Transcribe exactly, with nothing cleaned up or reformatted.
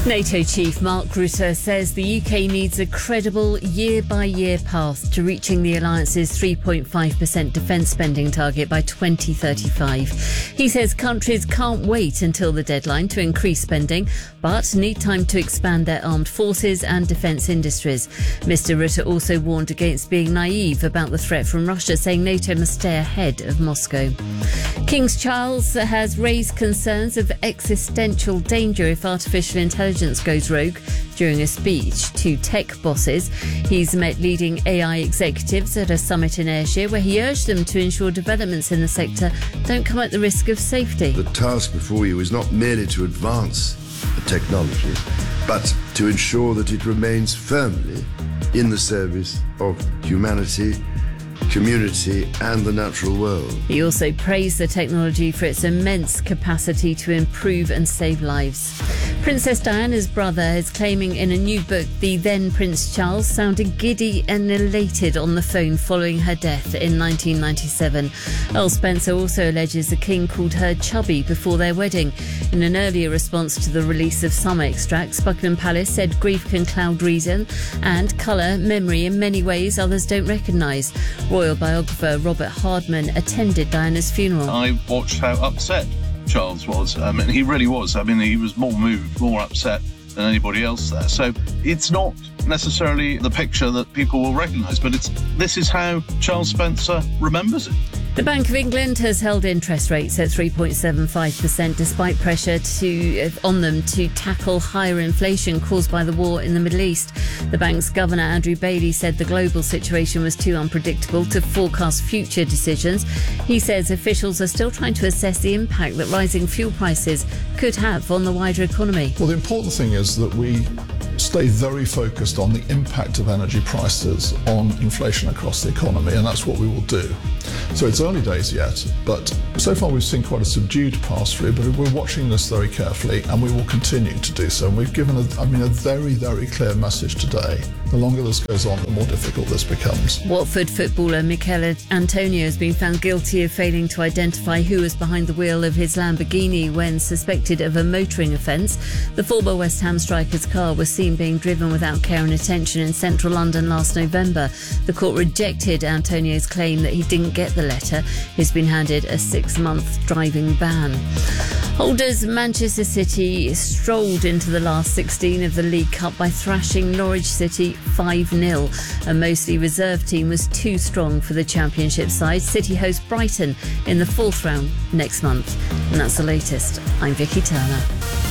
NATO chief Mark Rutte says the U K needs a credible year-by-year path to reaching the alliance's three point five percent defence spending target by twenty thirty-five. He says countries can't wait until the deadline to increase spending, but need time to expand their armed forces and defence industries. Mister Rutte also warned against being naive about the threat from Russia, saying NATO must stay ahead of Moscow. King Charles has raised concerns of existential danger if artificial intelligence goes rogue during a speech to tech bosses. He's met leading A I executives at a summit in Ayrshire where he urged them to ensure developments in the sector don't come at the risk of safety. The task before you is not merely to advance the technology, but to ensure that it remains firmly in the service of humanity, community and the natural world. He also praised the technology for its immense capacity to improve and save lives. Princess Diana's brother is claiming in a new book the then Prince Charles sounded giddy and elated on the phone following her death in nineteen ninety-seven. Earl Spencer also alleges the King called her chubby before their wedding. In an earlier response to the release of some extracts, Buckingham Palace said grief can cloud reason and colour memory in many ways others don't recognise. Royal biographer Robert Hardman attended Diana's funeral. I watched how upset Charles was. I mean, he really was. I mean, he was more moved, more upset than anybody else there. So it's not necessarily the picture that people will recognise, but it's this is how Charles Spencer remembers it. The Bank of England has held interest rates at three point seven five percent despite pressure to, on them to tackle higher inflation caused by the war in the Middle East. The bank's governor, Andrew Bailey, said the global situation was too unpredictable to forecast future decisions. He says officials are still trying to assess the impact that rising fuel prices could have on the wider economy. Well, the important thing is that we stay very focused on the impact of energy prices on inflation across the economy, and that's what we will do. So it's early days yet, but so far we've seen quite a subdued pass-through, but we're watching this very carefully and we will continue to do so. And we've given, a, I mean, a very, very clear message today. The longer this goes on, the more difficult this becomes. Watford footballer Michele Antonio has been found guilty of failing to identify who was behind the wheel of his Lamborghini when suspected of a motoring offence. The former West Ham striker's car was seen being driven without care and attention in central London last November. The court rejected Antonio's claim that he didn't get the letter. He's been handed a six-month driving ban. Holders Manchester City strolled into the last sixteen of the League Cup by thrashing Norwich City five nil. A mostly reserve team was too strong for the Championship side. City host Brighton in the fourth round next month. And that's the latest. I'm Vicky Turner.